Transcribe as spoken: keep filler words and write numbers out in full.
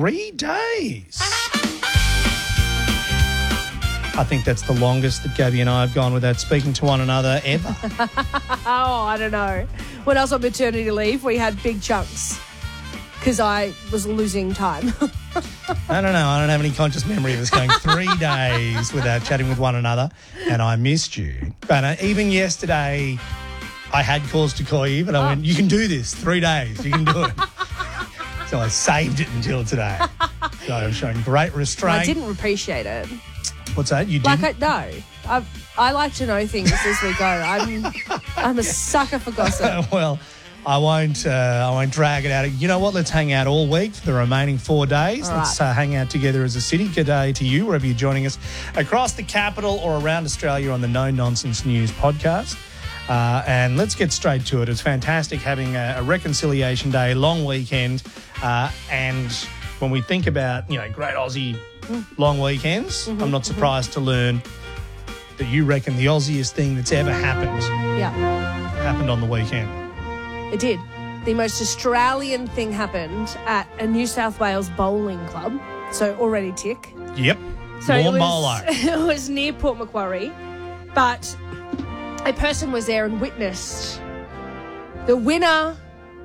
three days. I think that's the longest that Gabby and I have gone without speaking to one another ever. Oh, I don't know. When I was on maternity leave, we had big chunks because I was losing time. I don't know. I don't have any conscious memory of us going three days without chatting with one another, and I missed you. But uh, even yesterday, I had cause to call you, but I oh. went, you can do this, three days, you can do it. So I saved it until today. So I'm showing great restraint. I didn't appreciate it. What's that? You didn't? Like, I, no. I, I like to know things as we go. I'm I'm a sucker for gossip. Well, I won't uh, I won't drag it out. You know what? Let's hang out all week for the remaining four days. All Let's right. uh, hang out together as a city. Good day to you, wherever you're joining us across the capital or around Australia on the No Nonsense News podcast. Uh, and let's get straight to it. It's fantastic having a, a reconciliation day, long weekend, uh, and when we think about, you know, great Aussie long weekends, mm-hmm, I'm not surprised mm-hmm. to learn that you reckon the Aussiest thing that's ever happened yeah. happened on the weekend. It did. The most Australian thing happened at a New South Wales bowling club. So already tick. Yep. So it Warm was, bowler. it was near Port Macquarie, but a person was there and witnessed the winner